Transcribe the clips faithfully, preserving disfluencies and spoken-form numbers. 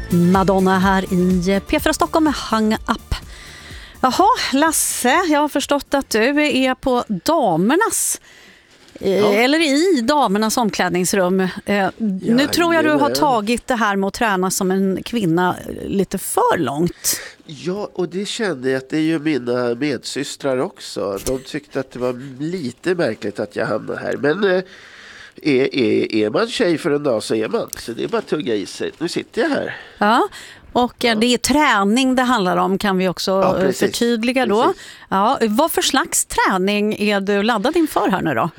Madonna här i P fyra Stockholm med Hang Up. Jaha, Lasse, jag har förstått att du är på damernas, ja. eller i damernas omklädningsrum. Eh, ja, nu tror jag du har tagit det här med att träna som en kvinna lite för långt. Ja, och det kände jag att det är ju mina medsystrar också. De tyckte att det var lite märkligt att jag hamnade här. Men eh, är, är, är man tjej för en dag så är man. Så det är bara att tugga i sig. Nu sitter jag här. Ja, och ja. Det är träning det handlar om, kan vi också ja, precis, förtydliga då. Precis. Ja, vad för slags träning är du laddad inför här nu då?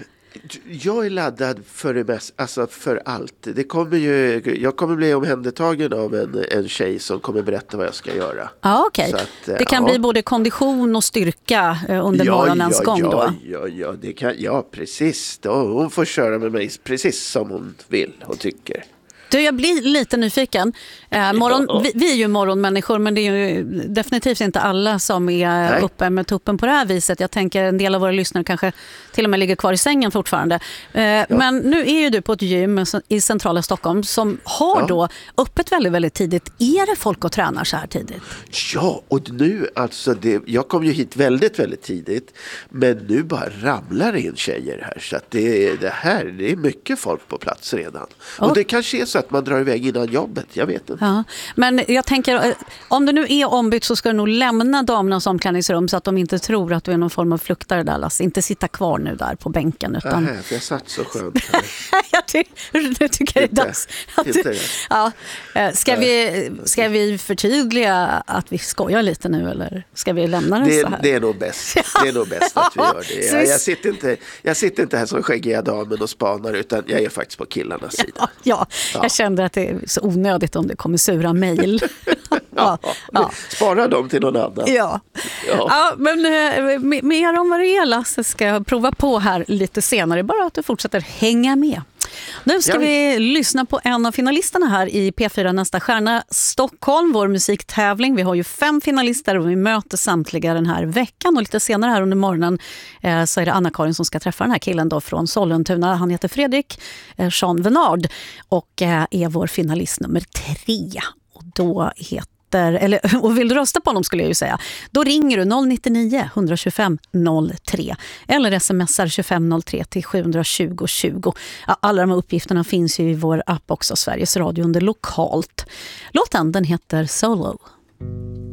Jag är laddad för det mest, alltså för allt. Det kommer ju, jag kommer bli omhändertagen av en, en tjej som kommer berätta vad jag ska göra. Ja, okej. Okay. Det kan ja. bli både kondition och styrka under ja, morgonens ja, gång ja, då. Ja, ja, det kan, ja, precis. Då, hon får köra med mig precis som hon vill och tycker. Du, jag blir lite nyfiken. Eh, morgon, ja. vi, vi är ju morgonmänniskor, men det är ju definitivt inte alla som är Nej. uppe med tuppen på det här viset. Jag tänker en del av våra lyssnare kanske till och med ligger kvar i sängen fortfarande. Eh, ja. Men nu är ju du på ett gym i centrala Stockholm som har ja. då öppet väldigt, väldigt tidigt. Är det folk att träna så här tidigt? Ja, och nu alltså, det, jag kom ju hit väldigt, väldigt tidigt. Men nu bara ramlar in tjejer här. Så att det, det här, det är mycket folk på plats redan. Och, och det kanske är så att man drar iväg innan jobbet, jag vet inte. Ja, men jag tänker, om du nu är ombytt så ska du nog lämna damernas omklädningsrum så att de inte tror att du är någon form av fluktare där, Lasse. Inte sitta kvar nu där på bänken. Utan... Aha, för jag satt så skönt här. jag tycker, jag tycker det är dags. Du... Ja. Ska, vi, ska vi förtydliga att vi skojar lite nu eller ska vi lämna det, det så här? Det är nog bäst. Det är nog bäst att vi gör det. Jag, jag, sitter inte, jag sitter inte här som skäggiga damen och spanar utan jag är faktiskt på killarnas sida. Ja, ja. ja. Jag kände att det är så onödigt om det kommer sura mejl. ja, ja. Spara dem till någon annan. Ja, ja. ja men eh, mer om vad det är, Lasse, ska jag prova på här lite senare. Bara att du fortsätter hänga med. Nu ska ja. vi lyssna på en av finalisterna här i P fyra Nästa stjärna Stockholm, vår musiktävling. Vi har ju fem finalister och vi möter samtliga den här veckan. Och lite senare här under morgonen eh, så är det Anna-Karin som ska träffa den här killen då från Sollentuna. Han heter Fredrik eh, Jean Venard och eh, är vår finalist nummer tre. Och då heter Eller, och vill du rösta på honom skulle jag ju säga, då ringer du noll nittionio ett tjugofem noll tre eller smsar tjugofem noll tre till sju tjugo tjugo. Ja, alla de här uppgifterna finns ju i vår app också, Sveriges Radio under lokalt. Låten, den heter Solo.